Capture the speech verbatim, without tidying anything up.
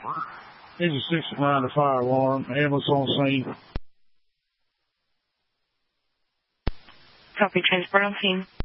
Engine sixty-nine, the fire alarm. Ambulance on scene. Copy, transport on scene.